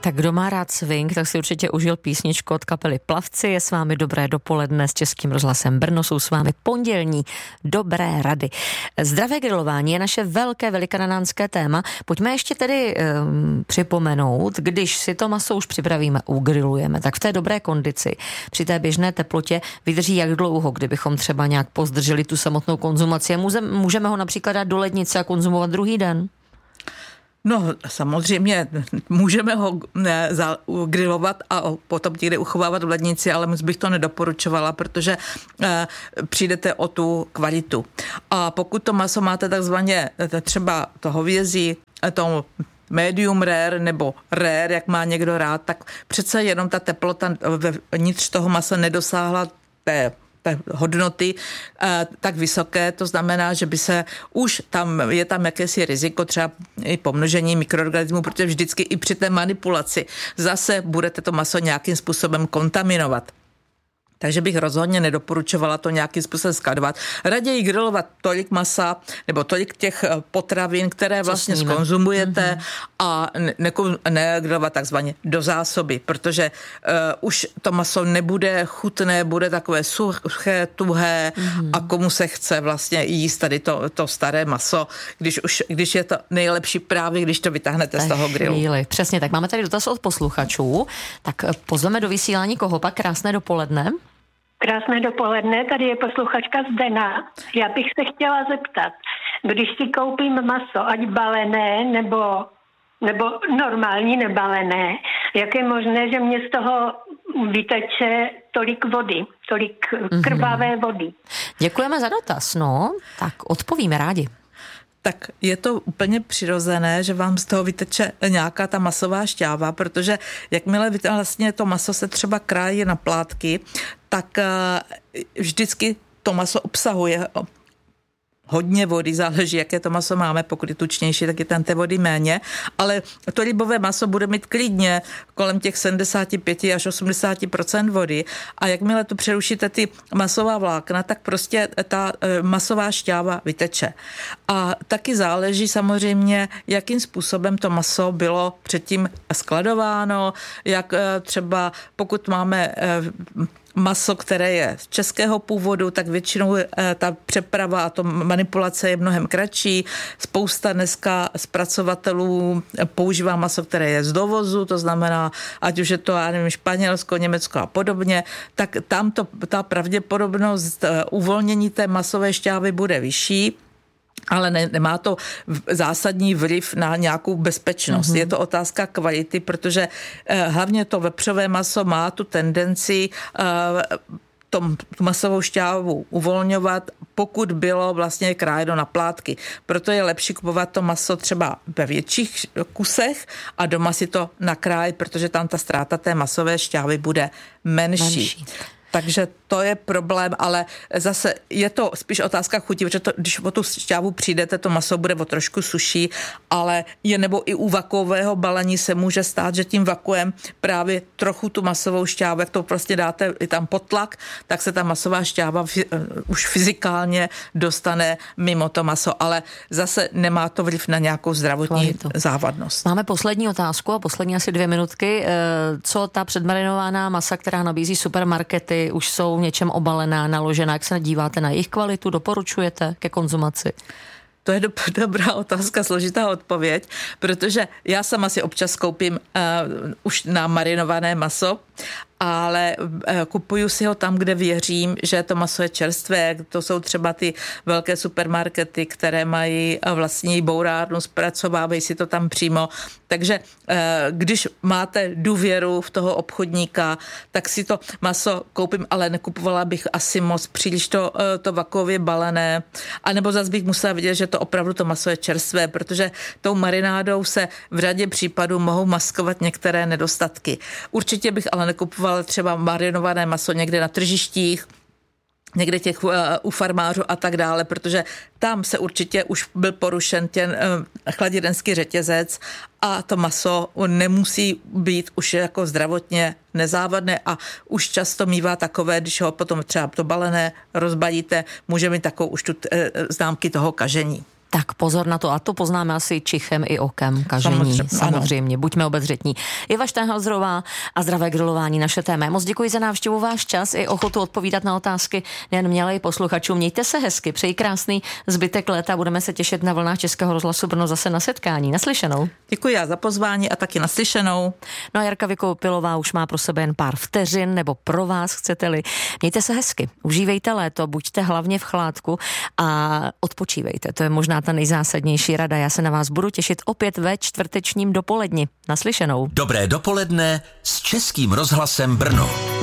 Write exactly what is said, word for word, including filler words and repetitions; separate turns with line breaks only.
Tak kdo má rád swing, tak si určitě užil písničku od kapely Plavci. Je s vámi dobré dopoledne s Českým rozhlasem Brno. Jsou s vámi pondělní dobré rady. Zdravé grilování je naše velké velikonočské téma. Pojďme ještě tedy um, připomenout, když si to maso už připravíme, ugrilujeme, tak v té dobré kondici, při té běžné teplotě vydrží jak dlouho, kdybychom třeba nějak pozdrželi tu samotnou konzumaci. Můžeme ho například dát do lednice a konzumovat druhý den?
No samozřejmě můžeme ho grilovat a potom někde uchovávat v lednici, ale moc bych to nedoporučovala, protože eh, přijdete o tu kvalitu. A pokud to maso máte takzvaně třeba to hovězí, to medium rare nebo rare, jak má někdo rád, tak přece jenom ta teplota vnitř toho masa nedosáhla té hodnoty tak vysoké, to znamená, že by se už tam, je tam jakési riziko třeba i pomnožení mikroorganismů, protože vždycky i při té manipulaci zase budete to maso nějakým způsobem kontaminovat. Takže bych rozhodně nedoporučovala to nějakým způsobem skladovat. Raději grilovat tolik masa nebo tolik těch potravin, které vlastně skonzumujete, mm-hmm. a negrilovat ne takzvaně do zásoby, protože uh, už to maso nebude chutné, bude takové suché, tuhé, mm-hmm. a komu se chce vlastně jíst tady to, to staré maso, když, už, když je to nejlepší právě, když to vytáhnete z toho grilu. Chvíli.
Přesně tak. Máme tady dotaz od posluchačů. Tak pozveme do vysílání koho pak? Krásné dopoledne.
Krásné dopoledne, tady je posluchačka Zdena. Já bych se chtěla zeptat, když si koupím maso, ať balené nebo, nebo normální nebalené, jak je možné, že mě z toho vyteče tolik vody, tolik krvavé vody?
Děkujeme za dotaz, no, tak odpovíme rádi.
Tak je to úplně přirozené, že vám z toho vyteče nějaká ta masová šťáva, protože jakmile vlastně to maso se třeba krájí na plátky, tak vždycky to maso obsahuje hodně vody, záleží, jaké to maso máme, pokud je tučnější, tak je tam té vody méně, ale to rybové maso bude mít klidně kolem těch sedmdesát pět až osmdesát procent vody a jakmile to přerušíte ty masová vlákna, tak prostě ta masová šťáva vyteče. A taky záleží samozřejmě, jakým způsobem to maso bylo předtím skladováno, jak třeba pokud máme maso, které je z českého původu, tak většinou ta přeprava a to manipulace je mnohem kratší. Spousta dneska zpracovatelů používá maso, které je z dovozu, to znamená, ať už je to, já nevím, Španělsko, Německo a podobně, tak tam to, ta pravděpodobnost uvolnění té masové šťávy bude vyšší. Ale ne, nemá to zásadní vliv na nějakou bezpečnost. Mm-hmm. Je to otázka kvality, protože eh, hlavně to vepřové maso má tu tendenci eh, tom, tu masovou šťávu uvolňovat, pokud bylo vlastně krájeno na plátky. Proto je lepší kupovat to maso třeba ve větších kusech a doma si to nakrájet, protože tam ta ztráta té masové šťávy bude menší. menší. Takže to je problém, ale zase je to spíš otázka chuti, protože to, když o tu šťávu přijdete, to maso bude o trošku suší, ale je nebo i u vakuového balení se může stát, že tím vakuem právě trochu tu masovou šťávu, jak to prostě dáte i tam pod tlak, tak se ta masová šťáva uh, už fyzikálně dostane mimo to maso, ale zase nemá to vliv na nějakou zdravotní Kvalitu. závadnost.
Máme poslední otázku a poslední asi dvě minutky. Co ta předmarinovaná masa, která nabízí supermarkety, už jsou v něčem obalená, naložená. Jak se díváte na jejich kvalitu? Doporučujete ke konzumaci?
To je do, dobrá otázka, složitá odpověď, protože já sama si občas koupím uh, už namarinované maso, ale kupuju si ho tam, kde věřím, že to maso je čerstvé. To jsou třeba ty velké supermarkety, které mají vlastní bourárnu, zpracovávají si to tam přímo. Takže když máte důvěru v toho obchodníka, tak si to maso koupím, ale nekupovala bych asi moc příliš to, to vakuově balené. A nebo zase bych musela vidět, že to opravdu to maso je čerstvé, protože tou marinádou se v řadě případů mohou maskovat některé nedostatky. Určitě bych ale nekupovala třeba marinované maso někde na tržištích, někde těch uh, u farmářů a tak dále, protože tam se určitě už byl porušen ten uh, chladirenský řetězec a to maso nemusí být už jako zdravotně nezávadné a už často mívá takové, když ho potom třeba to balené rozbalíte, může mít takovou už tu uh, známky toho kažení.
Tak pozor na to, a to poznáme asi čichem i okem, kažení,
Samozřejmě,
samozřejmě. Buďme obezřetní. Iva Štenhalzrová a Zdravé grilování, naše téma. Moc děkuji za návštěvu, váš čas i ochotu odpovídat na otázky nejen mě, ale i posluchačům. Mějte se hezky, přeji krásný zbytek léta, budeme se těšit na vlnách Českého rozhlasu Brno zase na setkání. Naslyšenou.
Děkuji já za pozvání a taky naslyšenou.
No a Jarka Vykoupilová už má pro sebe jen pár vteřin, nebo pro vás, chcete-li. Mějte se hezky, užívejte léto, buďte hlavně v chládku a odpočívejte. To je možná ta nejzásadnější rada. Já se na vás budu těšit opět ve čtvrtečním dopoledni. Naslyšenou.
Dobré dopoledne s Českým rozhlasem Brno.